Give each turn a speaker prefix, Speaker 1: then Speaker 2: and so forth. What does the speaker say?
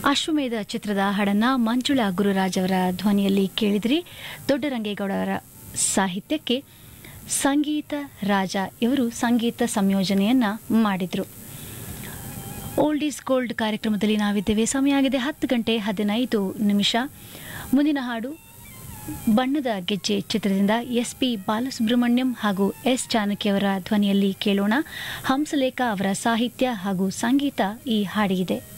Speaker 1: ಅಶ್ವಮೇಧ ಚಿತ್ರದ ಹಾಡನ್ನ ಮಂಜುಳಾ ಗುರುರಾಜ್ ಅವರ ಧ್ವನಿಯಲ್ಲಿ ಕೇಳಿದ್ರಿ. ದೊಡ್ಡರಂಗೇಗೌಡ ಅವರ ಸಾಹಿತ್ಯಕ್ಕೆ ಸಂಗೀತ ರಾಜ ಇವರು ಸಂಗೀತ ಸಂಯೋಜನೆಯನ್ನ ಮಾಡಿದ್ರು. ಓಲ್ಡ್ ಈಸ್ ಗೋಲ್ಡ್ ಕಾರ್ಯಕ್ರಮದಲ್ಲಿ ನಾವಿದ್ದೇವೆ. ಸಮಯ ಆಗಿದೆ 10:15. ಮುಂದಿನ ಹಾಡು ಬಣ್ಣದ ಗೆಜ್ಜೆ ಚಿತ್ರದಿಂದ ಎಸ್.ಪಿ. ಬಾಲಸುಬ್ರಹ್ಮಣ್ಯಂ ಹಾಗೂ ಎಸ್. ಜಾನಕಿ ಅವರ ಧ್ವನಿಯಲ್ಲಿ ಕೇಳೋಣ. ಹಂಸಲೇಖ ಅವರ ಸಾಹಿತ್ಯ ಹಾಗೂ ಸಂಗೀತ ಈ ಹಾಡಿಗಿದೆ.